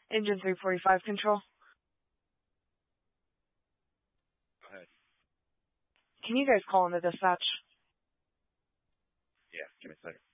Engine 345 control. Go ahead. Can you guys call in the dispatch? Yeah, give me a second.